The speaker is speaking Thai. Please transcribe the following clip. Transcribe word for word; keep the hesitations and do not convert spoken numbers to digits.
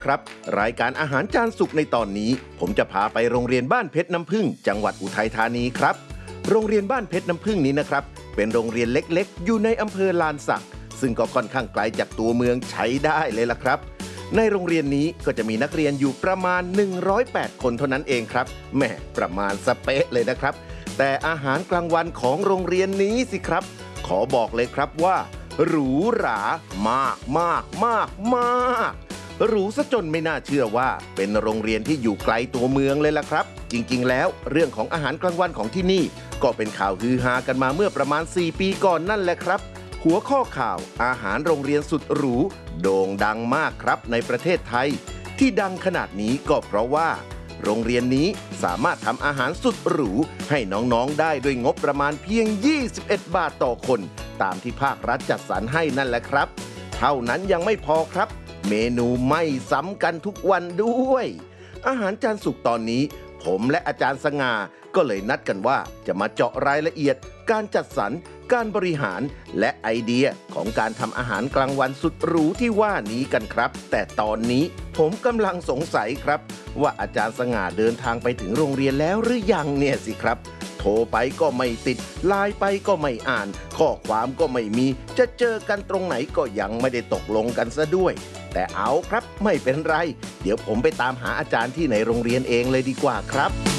ครับรายการอาหารจานสุกในตอนนี้ผมจะพาไปโรงเรียนบ้านเพชรน้ำผึ้งจังหวัดอุทัยธานีครับโรงเรียนบ้านเพชรน้ำผึ้งนี้นะครับเป็นโรงเรียนเล็กๆอยู่ในอำเภอลานสักซึ่งก็ค่อนข้างไกลจากตัวเมืองใช้ได้เลยล่ะครับในโรงเรียนนี้ก็จะมีนักเรียนอยู่ประมาณหนึ่งร้อยแปดคนเท่านั้นเองครับแหมประมาณสเป๊ะเลยนะครับแต่อาหารกลางวันของโรงเรียนนี้สิครับขอบอกเลยครับว่าหรูหรามากมากมากมากหรูซะจนไม่น่าเชื่อว่าเป็นโรงเรียนที่อยู่ไกลตัวเมืองเลยล่ะครับจริงๆแล้วเรื่องของอาหารกลางวันของที่นี่ก็เป็นข่าวฮือฮากันมาเมื่อประมาณสี่ปีก่อนนั่นแหละครับหัวข้อข่าวอาหารโรงเรียนสุดหรูโด่งดังมากครับในประเทศไทยที่ดังขนาดนี้ก็เพราะว่าโรงเรียนนี้สามารถทำอาหารสุดหรูให้น้องๆได้ด้วยงบประมาณเพียงยี่สิบเอ็ดบาทต่อคนตามที่ภาครัฐจัดสรรให้นั่นแหละครับเท่านั้นยังไม่พอครับเมนูไม่ซ้ำกันทุกวันด้วยอาหารจานสุกตอนนี้ผมและอาจารย์สง่าก็เลยนัดกันว่าจะมาเจาะรายละเอียดการจัดสรรการบริหารและไอเดียของการทำอาหารกลางวันสุดหรูที่ว่านี้กันครับแต่ตอนนี้ผมกำลังสงสัยครับว่าอาจารย์สง่าเดินทางไปถึงโรงเรียนแล้วหรือยังเนี่ยสิครับโทรไปก็ไม่ติดไลน์ไปก็ไม่อ่านข้อความก็ไม่มีจะเจอกันตรงไหนก็ยังไม่ได้ตกลงกันซะด้วยแต่เอาครับไม่เป็นไรเดี๋ยวผมไปตามหาอาจารย์ที่ในโรงเรียนเองเลยดีกว่าครับ